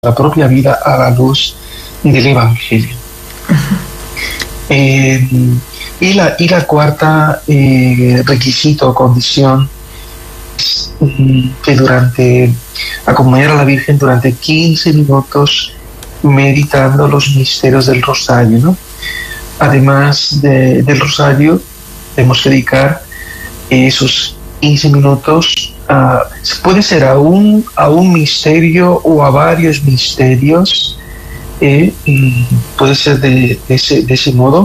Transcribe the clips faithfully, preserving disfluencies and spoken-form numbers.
la propia vida a la luz del Evangelio. Uh-huh. Eh, y, la, y la cuarta eh, requisito o condición es um, que durante, acompañar a la Virgen durante quince minutos meditando los misterios del Rosario, ¿no? Además de, del Rosario, debemos dedicar esos quince minutos, a, puede ser a un, a un misterio o a varios misterios, eh, puede ser de, de, ese, de ese modo.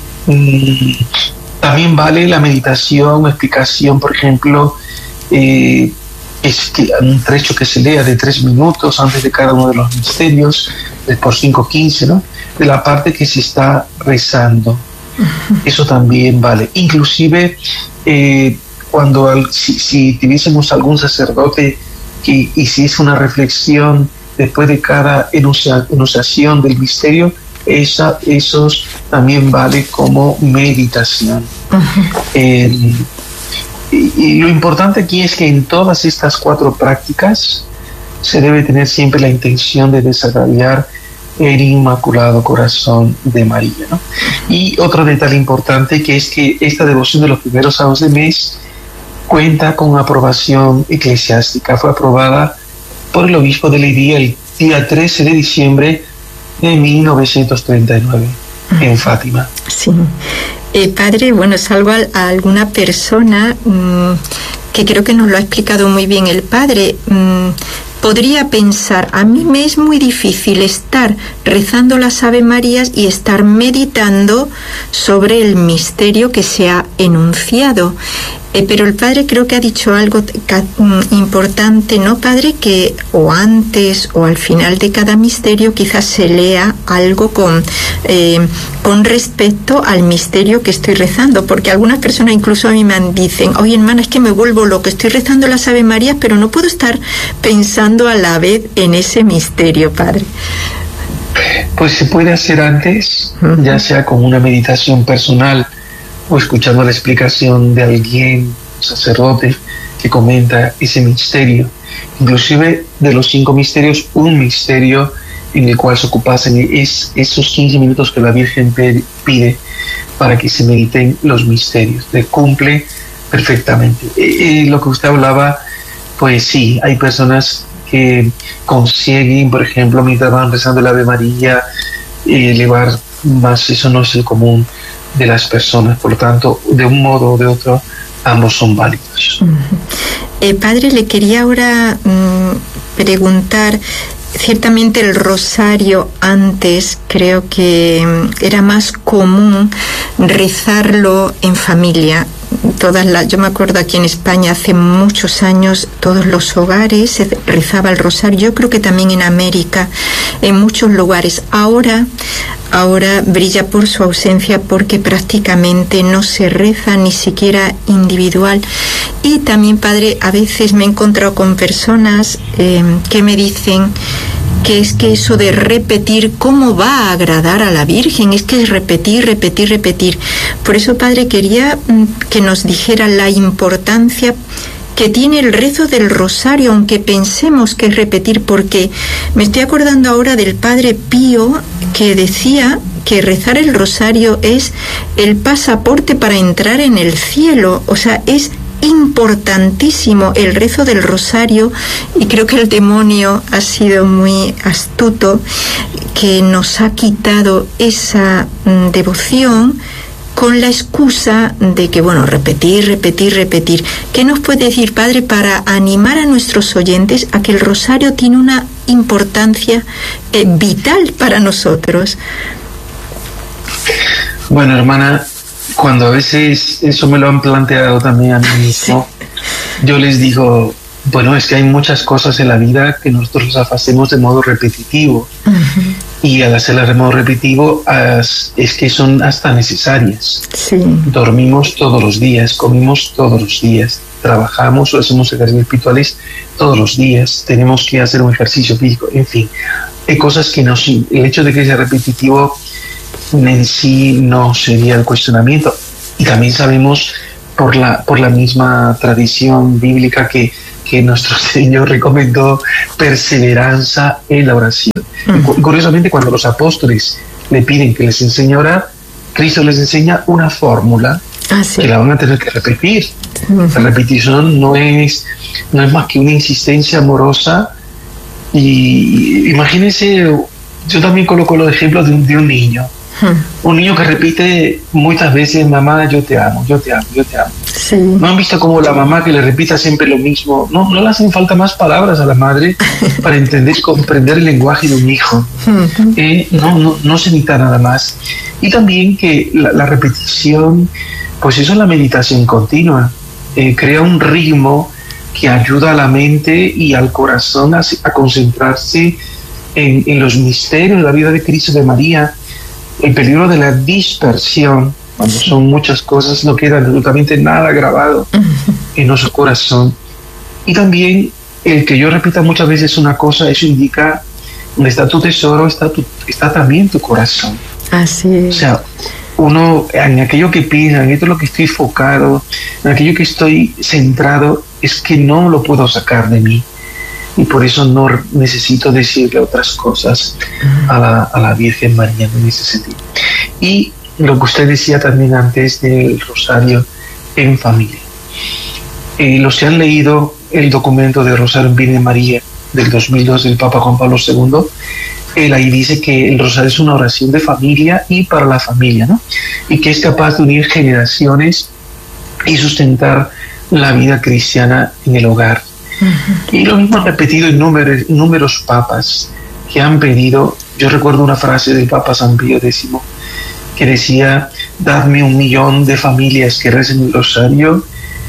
También vale la meditación, explicación, por ejemplo, eh, es que un trecho que se lea de tres minutos antes de cada uno de los misterios, de por cinco, quince, ¿no? De la parte que se está rezando. Eso también vale. Inclusive, eh, cuando al, si, si tuviésemos algún sacerdote que hiciese una reflexión después de cada enuncia, enunciación del misterio, esa, esos también vale como meditación. Uh-huh. Eh, y, y lo importante aquí es que en todas estas cuatro prácticas se debe tener siempre la intención de desagraviar el Inmaculado Corazón de María, ¿no? Y otro detalle importante, que es que esta devoción de los primeros sábados de mes cuenta con aprobación eclesiástica. Fue aprobada por el obispo de Leiria el día trece de diciembre de mil novecientos treinta y nueve en Fátima. Sí. Eh, padre, bueno, salvo a, a alguna persona mmm, que creo que nos lo ha explicado muy bien el padre, mmm, podría pensar, a mí me es muy difícil estar rezando las Ave Marías y estar meditando sobre el misterio que se ha enunciado. Eh, pero el padre creo que ha dicho algo importante, ¿no, padre? Que o antes o al final de cada misterio quizás se lea algo con, eh, con respecto al misterio que estoy rezando, porque algunas personas incluso a mí me dicen, oye hermana, es que me vuelvo loco, estoy rezando las Ave Marías, pero no puedo estar pensando a la vez en ese misterio, padre. Pues se puede hacer antes, uh-huh. ya sea con una meditación personal, o escuchando la explicación de alguien, un sacerdote, que comenta ese misterio. Inclusive de los cinco misterios, un misterio en el cual se ocupasen es esos quince minutos que la Virgen pide para que se mediten los misterios. Le cumple perfectamente. Eh, lo que usted hablaba, pues sí, hay personas que consiguen, por ejemplo, mientras van rezando el Ave María, eh, elevar más, eso no es el común de las personas, por lo tanto, de un modo o de otro, ambos son válidos. Uh-huh. Eh, padre, le quería ahora mmm, preguntar, ciertamente el rosario antes creo que era más común rezarlo en familia. Todas las, yo me acuerdo aquí en España hace muchos años, todos los hogares se rezaba el rosario. Yo creo que también en América, en muchos lugares. Ahora, ahora brilla por su ausencia porque prácticamente no se reza ni siquiera individual. Y también, padre, a veces me he encontrado con personas eh, que me dicen que es que eso de repetir, ¿cómo va a agradar a la Virgen? Es que es repetir, repetir, repetir. Por eso, padre, quería que nos dijera la importancia que tiene el rezo del rosario, aunque pensemos que es repetir, porque me estoy acordando ahora del padre Pío, que decía que rezar el rosario es el pasaporte para entrar en el cielo. O sea, es importantísimo el rezo del rosario, y creo que el demonio ha sido muy astuto, que nos ha quitado esa mm, devoción con la excusa de que, bueno, repetir, repetir, repetir. ¿Qué nos puede decir, padre, para animar a nuestros oyentes a que el rosario tiene una importancia eh, vital para nosotros? Bueno, hermana, cuando a veces eso me lo han planteado también a mí mismo, sí. Yo les digo, bueno, es que hay muchas cosas en la vida que nosotros las hacemos de modo repetitivo. Uh-huh. Y al hacerlas de modo repetitivo es que son hasta necesarias. Sí. Dormimos todos los días, comimos todos los días, trabajamos o hacemos ejercicios espirituales todos los días, tenemos que hacer un ejercicio físico, en fin. Hay cosas que nos, el hecho de que sea repetitivo en sí no sería el cuestionamiento. Y también sabemos por la, por la misma tradición bíblica que, que que nuestro Señor recomendó perseverancia en la oración. Uh-huh. Curiosamente, cuando los apóstoles le piden que les enseñe a orar, Cristo les enseña una fórmula ah, sí. que la van a tener que repetir. Uh-huh. La repetición no es, no es más que una insistencia amorosa. Y imagínense, yo también coloco los ejemplos de un, de un niño. Hmm. Un niño que repite muchas veces: mamá, yo te amo, yo te amo, yo te amo. Sí. ¿No han visto cómo la mamá que le repita siempre lo mismo? No, no le hacen falta más palabras a la madre para entender, comprender el lenguaje de un hijo. Hmm. Eh, no, no, no se necesita nada más. Y también que la, la repetición, pues eso es la meditación continua. Eh, crea un ritmo que ayuda a la mente y al corazón a, a concentrarse en, en los misterios de la vida de Cristo, de María. El peligro de la dispersión, cuando son muchas cosas, no queda absolutamente nada grabado en nuestro corazón. Y también el que yo repita muchas veces una cosa, eso indica donde está tu tesoro, está, tu, está también tu corazón. Así es. O sea, uno en aquello que piensa, en esto es lo que estoy enfocado, en aquello que estoy centrado, es que no lo puedo sacar de mí. Y por eso no necesito decirle otras cosas a la, a la Virgen María en ese sentido. Y lo que usted decía también antes del rosario en familia. Eh, los que han leído el documento de Rosario en Virgen María del dos mil dos del Papa Juan Pablo segundo, él ahí dice que el rosario es una oración de familia y para la familia, ¿no? Y que es capaz de unir generaciones y sustentar la vida cristiana en el hogar. Uh-huh. Y lo mismo han repetido innumerables, innumerables papas que han pedido. Yo recuerdo una frase del Papa San Pío X que decía: dadme un millón de familias que recen el rosario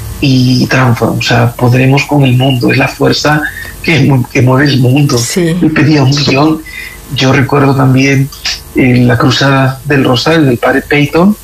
y transform, o sea, podremos con el mundo. Es la fuerza que, que mueve el mundo. Sí. Y pedía un millón. Yo recuerdo también eh, la cruzada del rosario del padre Peyton.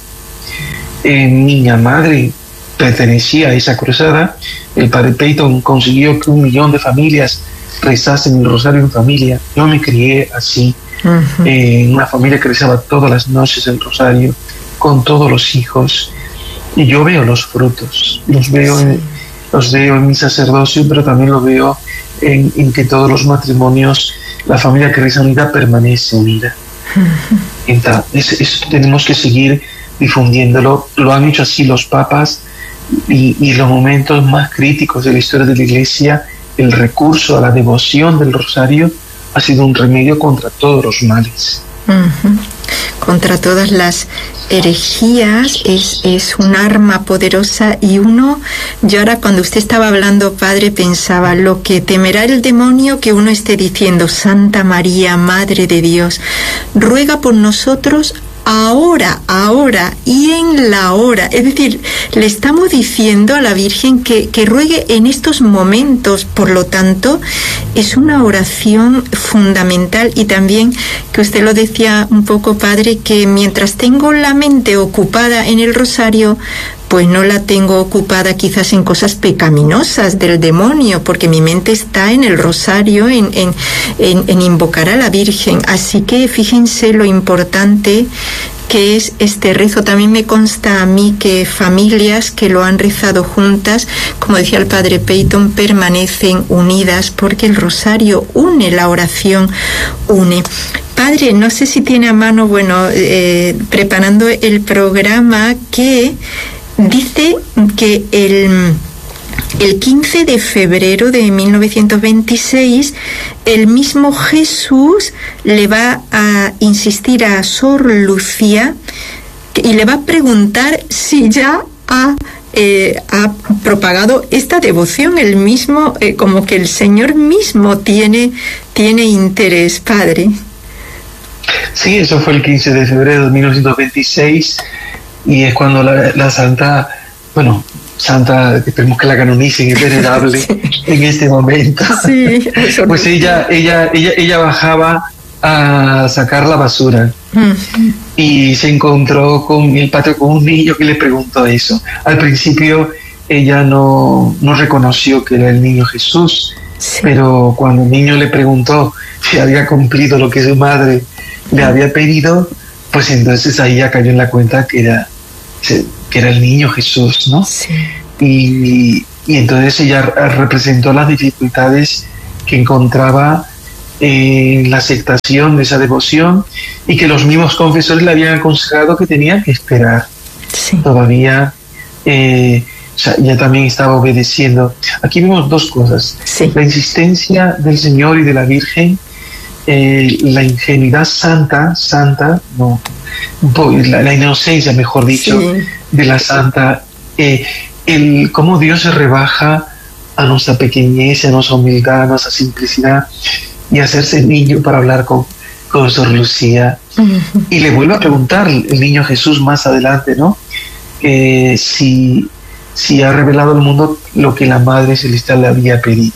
Eh, Niña Madre pertenecía a esa cruzada. El padre Peyton consiguió que un millón de familias rezasen el rosario en familia. Yo me crié así, uh-huh. eh, en una familia que rezaba todas las noches el rosario, con todos los hijos. Y yo veo los frutos, los veo, sí. en, los veo en mi sacerdocio, pero también lo veo en, en que todos los matrimonios, la familia que reza unida permanece unida. Uh-huh. Entonces, es, tenemos que seguir difundiéndolo. Lo han hecho así los papas. Y, y en los momentos más críticos de la historia de la Iglesia, el recurso a la devoción del rosario ha sido un remedio contra todos los males. Uh-huh. Contra todas las herejías, es, es un arma poderosa. Y uno, yo ahora cuando usted estaba hablando, padre, pensaba lo que temerá el demonio que uno esté diciendo: Santa María, Madre de Dios, ruega por nosotros ahora, ahora y en la hora. Es decir, le estamos diciendo a la Virgen que, que ruegue en estos momentos. Por lo tanto, es una oración fundamental. Y también, que usted lo decía un poco, padre, que mientras tengo la mente ocupada en el rosario, pues no la tengo ocupada quizás en cosas pecaminosas del demonio, porque mi mente está en el rosario, en, en, en, en invocar a la Virgen. Así que fíjense lo importante que es este rezo. También me consta a mí que familias que lo han rezado juntas, como decía el padre Peyton, permanecen unidas, porque el rosario une, la oración une. Padre, no sé si tiene a mano, bueno, eh, preparando el programa, que dice que el, el quince de febrero de mil novecientos veintiséis el mismo Jesús le va a insistir a Sor Lucía y le va a preguntar si ya ha, eh, ha propagado esta devoción. El mismo, eh, como que el Señor mismo tiene, tiene interés, padre. Sí, eso fue el quince de febrero de mil novecientos veintiséis. Y es cuando la, la santa, bueno, santa, esperemos que la canonicen, es venerable, sí. En este momento. Sí, pues ella, ella, ella, ella bajaba a sacar la basura uh-huh. y se encontró con el patio con un niño que le preguntó eso. Al principio ella no, no reconoció que era el niño Jesús, sí. Pero cuando el niño le preguntó si había cumplido lo que su madre le había pedido, pues entonces ahí ya cayó en la cuenta que era, que era el niño Jesús, ¿no? Sí. Y, y entonces ella representó las dificultades que encontraba en la aceptación de esa devoción y que los mismos confesores le habían aconsejado que tenía que esperar. Sí. Todavía eh, ya también estaba obedeciendo. Aquí vemos dos cosas. Sí. La insistencia del Señor y de la Virgen, eh, la ingenuidad santa, santa, no, la, la inocencia, mejor dicho, sí, de la santa, eh, el cómo Dios se rebaja a nuestra pequeñez, a nuestra humildad, a nuestra simplicidad, y hacerse niño para hablar con, con Sor Lucía. Uh-huh. Y le vuelve a preguntar el niño Jesús más adelante, ¿no? Eh, si, si ha revelado al mundo lo que la Madre Celestial le había pedido.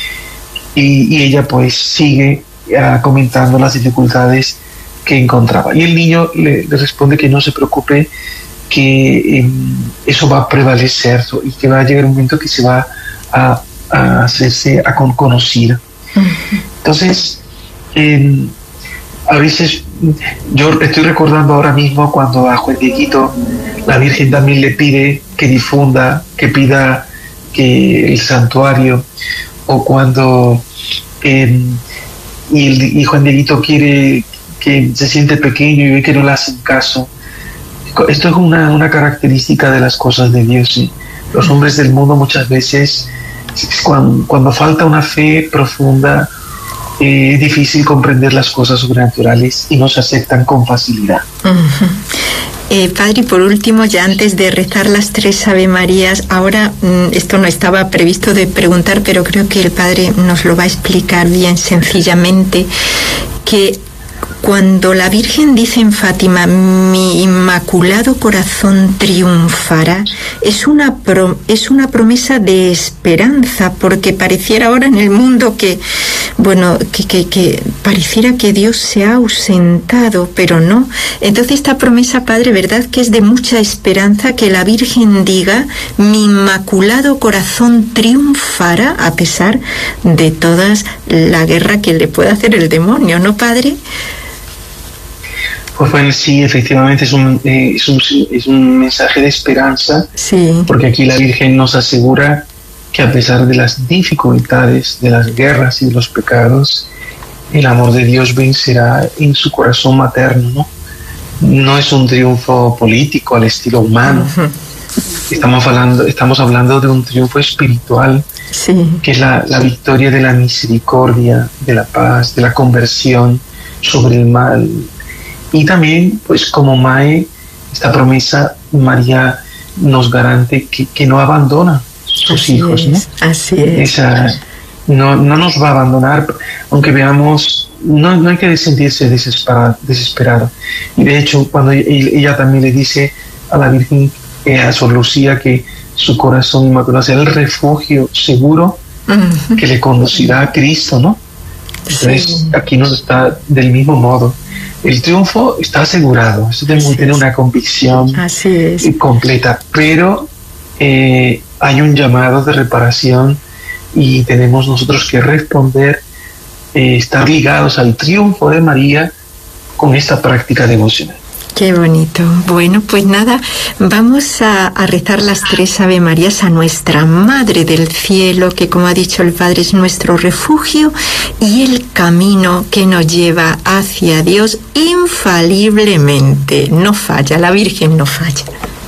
Y, y ella pues sigue uh, comentando las dificultades que encontraba. Y el niño le, le responde que no se preocupe, que eh, eso va a prevalecer y que va a llegar un momento que se va a, a hacerse a con, conocido. Uh-huh. Entonces, eh, a veces yo estoy recordando ahora mismo cuando a Juan Dieguito la Virgen también le pide que difunda, que pida que el santuario, o cuando eh, y, el, y Juan Dieguito quiere, que se siente pequeño y ve que no le hacen caso. Esto es una, una característica de las cosas de Dios, ¿sí? Los hombres del mundo muchas veces, cuando, cuando falta una fe profunda, eh, es difícil comprender las cosas sobrenaturales y no se aceptan con facilidad. Uh-huh. Eh, padre, por último, ya antes de rezar las tres Ave Marías, ahora mmm, esto no estaba previsto de preguntar, pero creo que el Padre nos lo va a explicar bien sencillamente, que cuando la Virgen dice en Fátima, mi inmaculado corazón triunfará, es una, pro, es una promesa de esperanza, porque pareciera ahora en el mundo que, bueno, que, que, que pareciera que Dios se ha ausentado, pero no. Entonces esta promesa, Padre, ¿verdad que es de mucha esperanza que la Virgen diga, mi inmaculado corazón triunfará a pesar de toda la guerra que le puede hacer el demonio, ¿no, Padre? Pues bueno, sí, efectivamente es un, eh, es un, es un mensaje de esperanza, sí, porque aquí la Virgen nos asegura que a pesar de las dificultades, de las guerras y de los pecados, el amor de Dios vencerá en su corazón materno, ¿no? No es un triunfo político al estilo humano. Uh-huh. Estamos hablando, estamos hablando de un triunfo espiritual, sí, que es la, la victoria de la misericordia, de la paz, de la conversión sobre el mal. Y también, pues como Mae, esta promesa, María nos garante que, que no abandona sus así hijos, ¿no? Es, así es. Esa, no, no nos va a abandonar, aunque veamos, no, no hay que sentirse desesperado, desesperado. Y de hecho, cuando ella también le dice a la Virgen, eh, a Sor Lucía, que su corazón inmaculado sea el refugio seguro uh-huh. que le conducirá a Cristo, ¿no? Entonces, sí, aquí nos está del mismo modo. El triunfo está asegurado, eso tenemos que tener una convicción así es. completa, pero eh, hay un llamado de reparación y tenemos nosotros que responder, eh, estar ligados al triunfo de María con esta práctica devocional. Qué bonito. Bueno, pues nada, vamos a, a rezar las tres Ave Marías a nuestra Madre del Cielo, que como ha dicho el Padre es nuestro refugio y el camino que nos lleva hacia Dios infaliblemente. No falla, la Virgen no falla.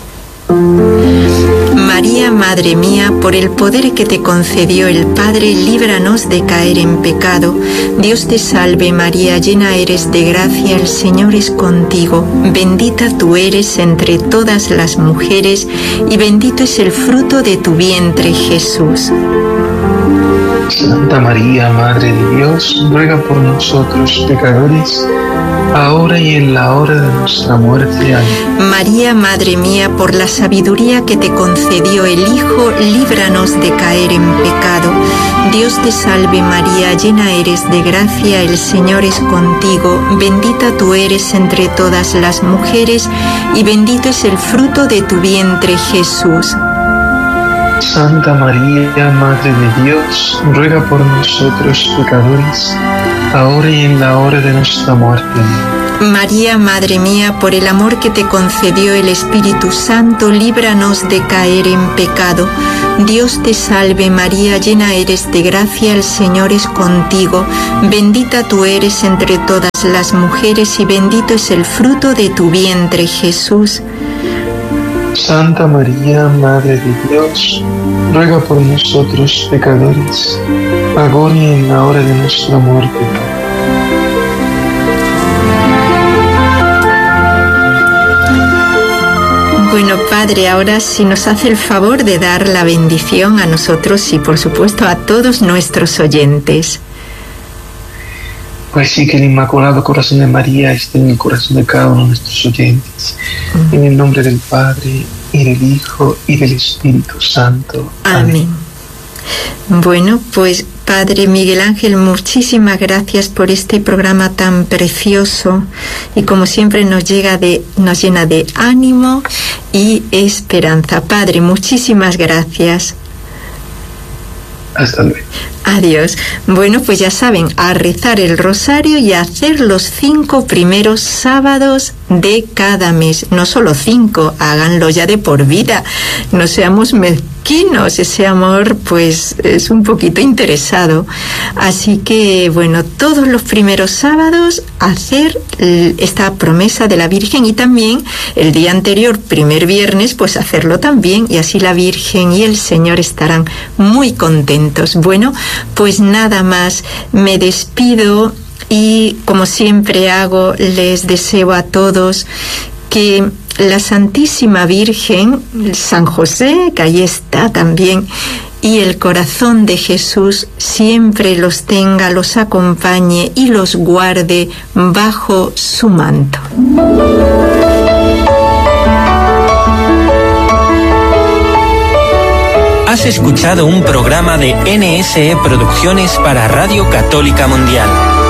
María, Madre mía, por el poder que te concedió el Padre, líbranos de caer en pecado. Dios te salve María, llena eres de gracia, el Señor es contigo. Bendita tú eres entre todas las mujeres, y bendito es el fruto de tu vientre, Jesús. Santa María, Madre de Dios, ruega por nosotros pecadores, ahora y en la hora de nuestra muerte. Amén. María, Madre mía, por la sabiduría que te concedió el Hijo, líbranos de caer en pecado. Dios te salve María, llena eres de gracia, el Señor es contigo. Bendita tú eres entre todas las mujeres, y bendito es el fruto de tu vientre, Jesús. Santa María, Madre de Dios, ruega por nosotros pecadores, ahora y en la hora de nuestra muerte. María, Madre mía, por el amor que te concedió el Espíritu Santo, líbranos de caer en pecado. Dios te salve María, llena eres de gracia, el Señor es contigo. Bendita tú eres entre todas las mujeres y bendito es el fruto de tu vientre, Jesús. Santa María, Madre de Dios, ruega por nosotros pecadores, ahora y en la hora de nuestra muerte. Bueno, Padre, ahora si nos hace el favor de dar la bendición a nosotros y por supuesto a todos nuestros oyentes. Pues sí, que el Inmaculado Corazón de María esté en el corazón de cada uno de nuestros oyentes. Mm. En el nombre del Padre, y del Hijo, y del Espíritu Santo. Amén. Amén. Bueno, pues Padre Miguel Ángel, muchísimas gracias por este programa tan precioso y como siempre nos llega de, nos llena de ánimo y esperanza. Padre, muchísimas gracias. Hasta luego. Adiós. Bueno, pues ya saben, a rezar el rosario y a hacer los cinco primeros sábados de cada mes. No solo cinco, háganlo ya de por vida. No seamos mezquinos, ese amor pues es un poquito interesado. Así que, bueno, todos los primeros sábados hacer esta promesa de la Virgen y también el día anterior, primer viernes, pues hacerlo también y así la Virgen y el Señor estarán muy contentos. Bueno, pues nada más, me despido y como siempre hago, les deseo a todos que la Santísima Virgen, San José, que ahí está también, y el corazón de Jesús siempre los tenga, los acompañe y los guarde bajo su manto. Has escuchado un programa de N S E Producciones para Radio Católica Mundial.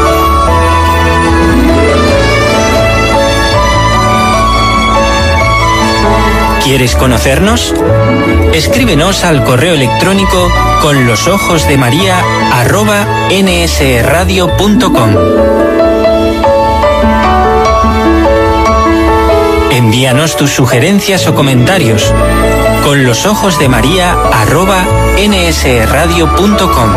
¿Quieres conocernos? Escríbenos al correo electrónico con los ojos de María arroba nsradio punto com. Envíanos tus sugerencias o comentarios con los ojos de María arroba nsradio punto com.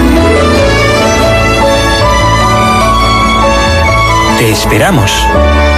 Te esperamos.